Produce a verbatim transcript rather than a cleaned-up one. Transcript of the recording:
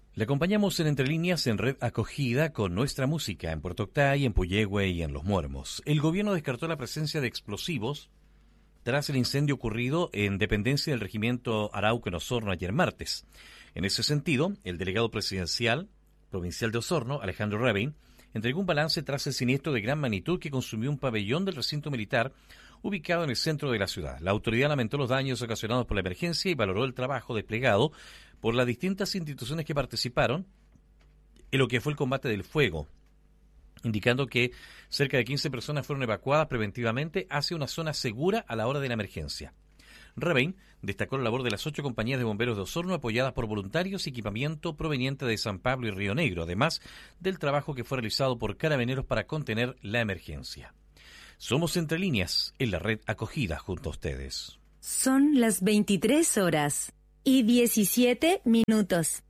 Le acompañamos en Entre Líneas en Red Acogida con nuestra música en Puerto Octay, en Puyehue y en Los Muermos. El gobierno descartó la presencia de explosivos tras el incendio ocurrido en dependencia del regimiento Arauco en Osorno ayer martes. En ese sentido, el delegado presidencial provincial de Osorno, Alejandro Rebin, entregó un balance tras el siniestro de gran magnitud que consumió un pabellón del recinto militar ubicado en el centro de la ciudad. La autoridad lamentó los daños ocasionados por la emergencia y valoró el trabajo desplegado por las distintas instituciones que participaron en lo que fue el combate del fuego, indicando que cerca de quince personas fueron evacuadas preventivamente hacia una zona segura a la hora de la emergencia. Rebin destacó la labor de las ocho compañías de bomberos de Osorno apoyadas por voluntarios y equipamiento proveniente de San Pablo y Río Negro, además del trabajo que fue realizado por carabineros para contener la emergencia. Somos Entre Líneas en la red acogida junto a ustedes. Son las veintitrés horas y diecisiete minutos.